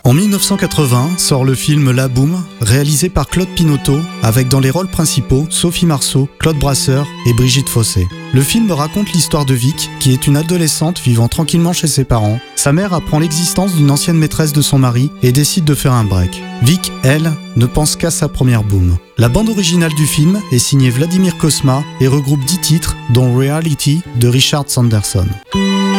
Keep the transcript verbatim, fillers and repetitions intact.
En dix-neuf cent quatre-vingts sort le film La Boum, réalisé par Claude Pinoteau, avec dans les rôles principaux Sophie Marceau, Claude Brasseur et Brigitte Fossé. Le film raconte l'histoire de Vic, qui est une adolescente vivant tranquillement chez ses parents. Sa mère apprend l'existence d'une ancienne maîtresse de son mari et décide de faire un break. Vic, elle, ne pense qu'à sa première boum. La bande originale du film est signée Vladimir Cosma et regroupe dix titres, dont Reality de Richard Sanderson.